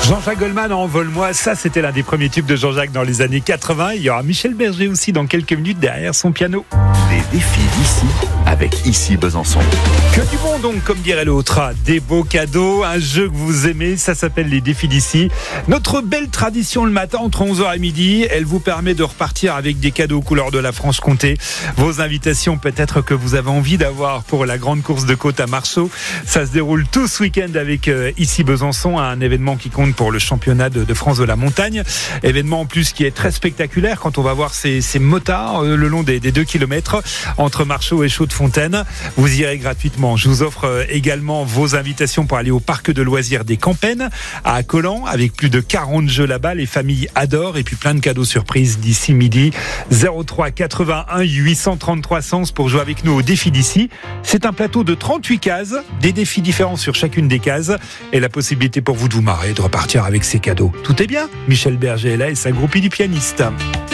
Jean-Jacques Goldman, Envole-moi, ça c'était l'un des premiers tubes de Jean-Jacques dans les années 80. Il y aura Michel Berger aussi dans quelques minutes derrière son piano. Les défis d'ici avec Ici Besançon. Que du bon donc, comme dirait l'autre. Des beaux cadeaux, un jeu que vous aimez, ça s'appelle les défis d'ici. Notre belle tradition le matin entre 11h et midi, elle vous permet de repartir avec des cadeaux couleur de la Franche-Comté. Vos invitations peut-être que vous avez envie d'avoir pour la grande course de côte à Marceau. Ça se déroule tout ce week-end avec Ici Besançon, un événement qui compte pour le championnat de France de la montagne. Événement en plus qui est très spectaculaire quand on va voir ces motards le long des 2 km entre Marceau et Chaux-de-Fontaine. Vous irez gratuitement. Je vous offre également vos invitations pour aller au parc de loisirs des Campennes à Collan avec plus de 40 jeux là-bas. Les familles adorent et puis plein de cadeaux surprises d'ici midi. 03 81 833 100 pour jouer avec nous au défi d'ici. C'est un plateau de 38 cases, des défis différents sur chacune des cases et la possibilité pour vous de vous marrer, de repartir avec ces cadeaux. Tout est bien. Michel Berger est là et sa groupie du pianiste.